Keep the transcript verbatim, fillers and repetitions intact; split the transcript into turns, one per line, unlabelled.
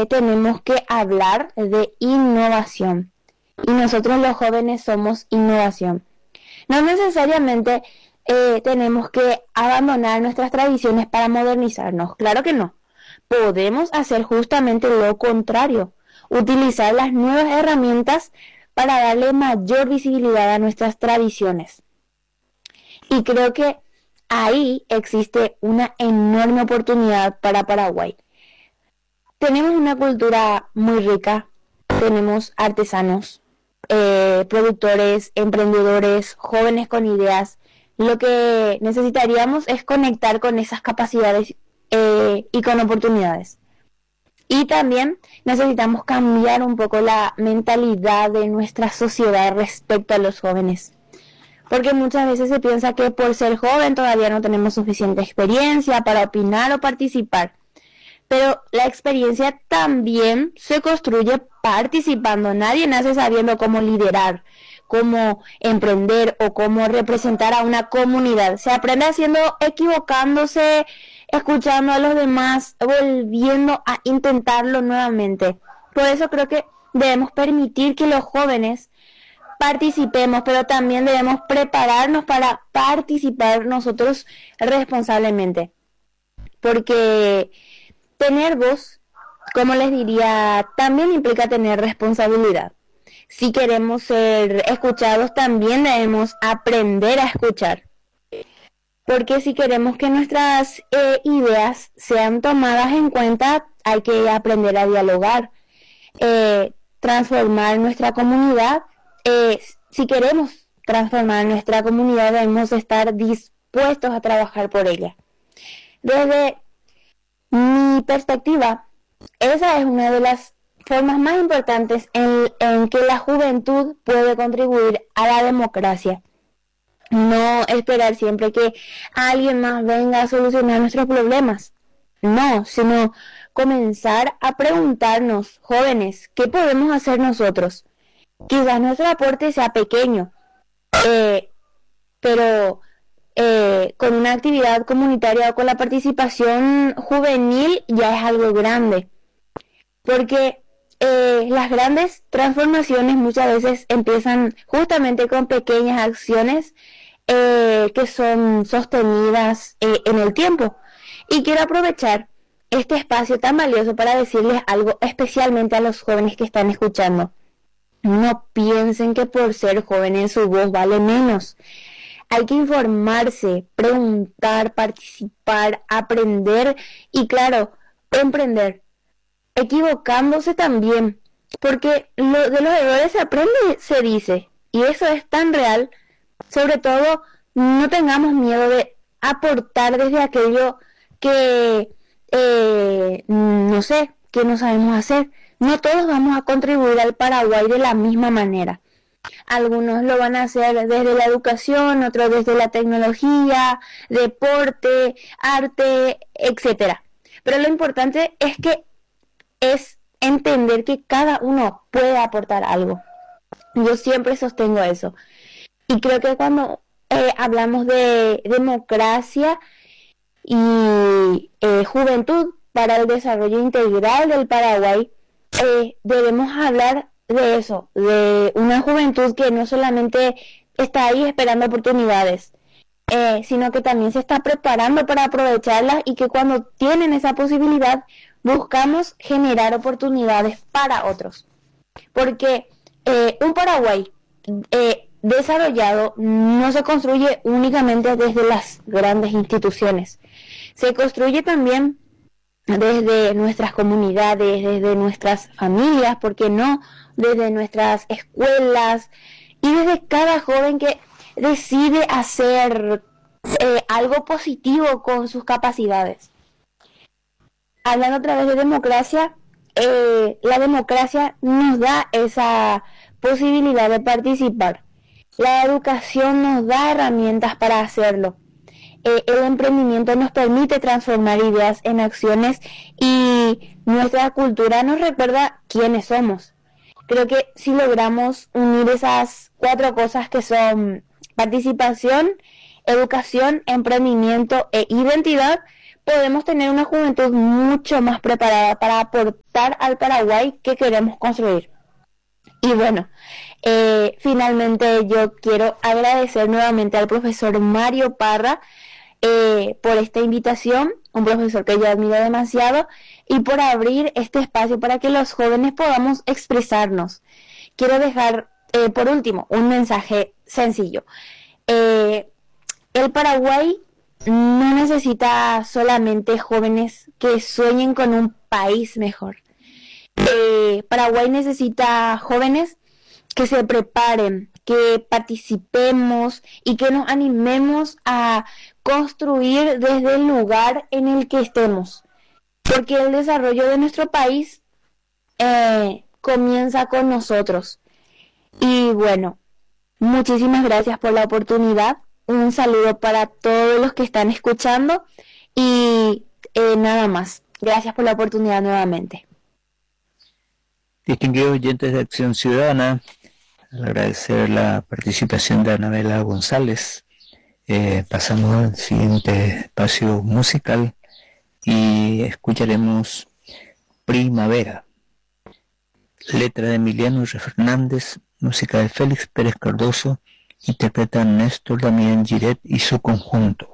eh, tenemos que hablar de innovación. Y nosotros los jóvenes somos innovación. No necesariamente eh, tenemos que abandonar nuestras tradiciones para modernizarnos. Claro que no. Podemos hacer justamente lo contrario. Utilizar las nuevas herramientas para darle mayor visibilidad a nuestras tradiciones. Y creo que ahí existe una enorme oportunidad para Paraguay. Tenemos una cultura muy rica, tenemos artesanos, eh, productores, emprendedores, jóvenes con ideas. Lo que necesitaríamos es conectar con esas capacidades eh, y con oportunidades. Y también necesitamos cambiar un poco la mentalidad de nuestra sociedad respecto a los jóvenes. Porque muchas veces se piensa que por ser joven todavía no tenemos suficiente experiencia para opinar o participar. Pero la experiencia también se construye participando. Nadie nace sabiendo cómo liderar, cómo emprender o cómo representar a una comunidad. Se aprende haciendo, equivocándose, escuchando a los demás, volviendo a intentarlo nuevamente. Por eso creo que debemos permitir que los jóvenes participemos, pero también debemos prepararnos para participar nosotros responsablemente. Porque tener voz, como les diría, también implica tener responsabilidad. Si queremos ser escuchados, también debemos aprender a escuchar. Porque si queremos que nuestras eh, ideas sean tomadas en cuenta, hay que aprender a dialogar, eh, transformar nuestra comunidad. Eh, si queremos transformar nuestra comunidad, debemos estar dispuestos a trabajar por ella. Desde mi perspectiva, esa es una de las formas más importantes en, en que la juventud puede contribuir a la democracia. No esperar siempre que alguien más venga a solucionar nuestros problemas. No, sino comenzar a preguntarnos, jóvenes, ¿qué podemos hacer nosotros? Quizás nuestro aporte sea pequeño, eh, pero eh, con una actividad comunitaria o con la participación juvenil ya es algo grande. Porque eh, las grandes transformaciones muchas veces empiezan justamente con pequeñas acciones eh, que son sostenidas eh, en el tiempo. Y quiero aprovechar este espacio tan valioso para decirles algo especialmente a los jóvenes que están escuchando. No piensen que por ser jóvenes su voz vale menos. Hay que informarse, preguntar, participar, aprender y, claro, emprender. Equivocándose también, porque lo, de los errores se aprende, se dice, y eso es tan real. Sobre todo, no tengamos miedo de aportar desde aquello que, eh, no sé, que no sabemos hacer. No todos vamos a contribuir al Paraguay de la misma manera. Algunos lo van a hacer desde la educación, otros desde la tecnología, deporte, arte, etcétera. Pero lo importante es que es entender que cada uno puede aportar algo. Yo siempre sostengo eso. Y creo que cuando eh, hablamos de democracia y eh, juventud para el desarrollo integral del Paraguay, eh, debemos hablar de eso, de una juventud que no solamente está ahí esperando oportunidades, eh, sino que también se está preparando para aprovecharlas y que cuando tienen esa posibilidad buscamos generar oportunidades para otros. Porque eh, un Paraguay eh, desarrollado no se construye únicamente desde las grandes instituciones, se construye también desde nuestras comunidades, desde nuestras familias, ¿por qué no? Desde nuestras escuelas y desde cada joven que decide hacer eh, algo positivo con sus capacidades. Hablando otra vez de democracia, eh, la democracia nos da esa posibilidad de participar. La educación nos da herramientas para hacerlo. Eh, el emprendimiento nos permite transformar ideas en acciones y nuestra cultura nos recuerda quiénes somos. Creo que si logramos unir esas cuatro cosas que son participación, educación, emprendimiento e identidad, podemos tener una juventud mucho más preparada para aportar al Paraguay que queremos construir. Y bueno, eh, finalmente yo quiero agradecer nuevamente al profesor Mario Parra eh, por esta invitación, un profesor que yo admiro demasiado, y por abrir este espacio para que los jóvenes podamos expresarnos. Quiero dejar, eh, por último, un mensaje sencillo. Eh, el Paraguay no necesita solamente jóvenes que sueñen con un país mejor. Eh, Paraguay necesita jóvenes que se preparen, que participemos y que nos animemos a construir desde el lugar en el que estemos. Porque el desarrollo de nuestro país eh, comienza con nosotros. Y bueno, muchísimas gracias por la oportunidad. Un saludo para todos los que están escuchando y eh, nada más. Gracias por la oportunidad nuevamente.
Distinguidos oyentes de Acción Ciudadana, al agradecer la participación de Anabela González, eh, pasamos al siguiente espacio musical y escucharemos Primavera, letra de Emiliano Fernández, música de Félix Pérez Cardoso, interpretan Néstor Damián Giret y su conjunto.